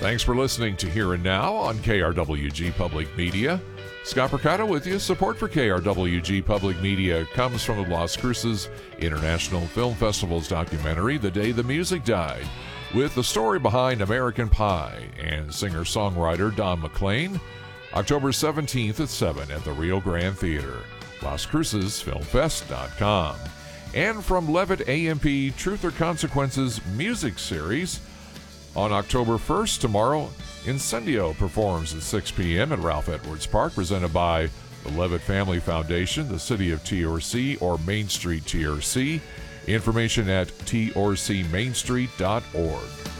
Thanks for listening to Here and Now on KRWG Public Media. Scott Percato with you. Support for KRWG Public Media comes from the Las Cruces International Film Festival's documentary, The Day the Music Died, with the story behind American Pie and singer-songwriter Don McLean, October 17th at 7 at the Rio Grande Theater, LasCrucesFilmFest.com. And from Levitt AMP Truth or Consequences music series, on October 1st, tomorrow, Incendio performs at 6 p.m. at Ralph Edwards Park, presented by the Levitt Family Foundation, the City of TRC, or Main Street TRC. Information at trcmainstreet.org.